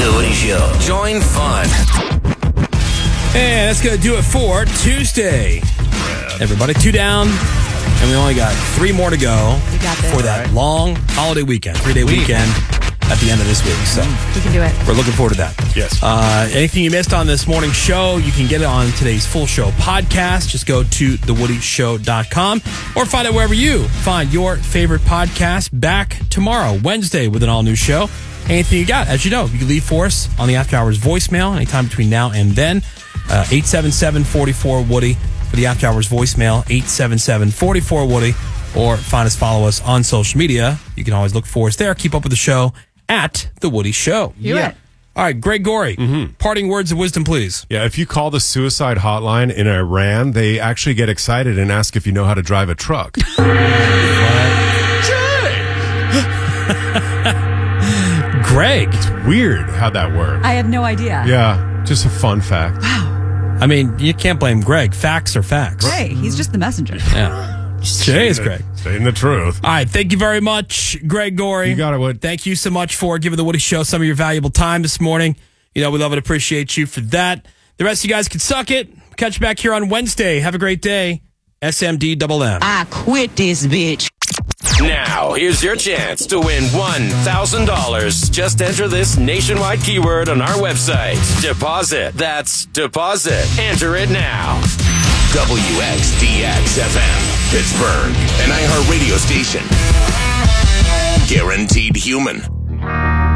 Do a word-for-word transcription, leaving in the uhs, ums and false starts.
The Woody Show. Join fun. And that's going to do it for Tuesday. Everybody, two down. And we only got three more to go We got this. for that long holiday weekend, three-day weekend at the end of this week. So We can do it. we're looking forward to that. Yes. Uh, anything you missed on this morning show, you can get it on today's full show podcast. Just go to the woody show dot com or find it wherever you find your favorite podcast. Back tomorrow, Wednesday, with an all-new show. Anything you got, as you know, you can leave for us on the After Hours voicemail anytime between now and then. Uh, eight seven seven, four four, Woody for the After Hours voicemail, eight seven seven, four four, Woody. Or find us, follow us on social media. You can always look for us there. Keep up with the show at The Woody Show. Do yeah. it. All right, Greg Gorey, mm-hmm. parting words of wisdom, please. Yeah, if you call the suicide hotline in Iran, they actually get excited and ask if you know how to drive a truck. Greg. It's weird how that works. I had no idea. Yeah, just a fun fact. Wow. I mean, you can't blame Greg. Facts are facts. Hey, he's just the messenger. Yeah. Today is Greg. Saying the truth. All right, thank you very much, Greg Gorey. You got it, Wood. Thank you so much for giving the Woody Show some of your valuable time this morning. You know, we love and appreciate you for that. The rest of you guys can suck it. Catch you back here on Wednesday. Have a great day. S M D M M. I quit this bitch. Now, here's your chance to win one thousand dollars. Just enter this nationwide keyword on our website. Deposit. That's deposit. Enter it now. W X D X F M, Pittsburgh, an iHeartRadio station. Guaranteed human.